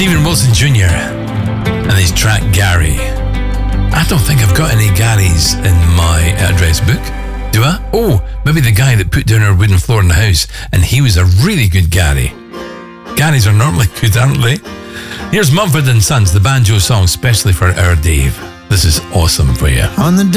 Stephen Wilson Jr. and his track Gary. I don't think I've got any Garys in my address book. Do I? Oh, maybe the guy that put down our wooden floor in the house, and he was a really good Gary. Garys are normally good, aren't they? Here's Mumford & Sons, the banjo song, especially for our Dave. This is awesome for you. On the